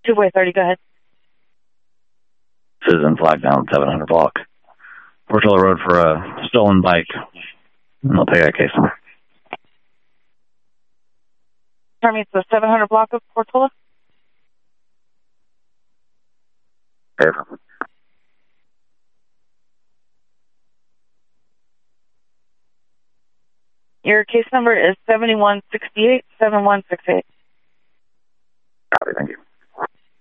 2-way 30, go ahead. Citizen flag down 700 block. Portola Road for a stolen bike. I'll take that case. Army, it's the 700 block of Portola. Perfect. Your case number is 7168-7168. Copy, thank you.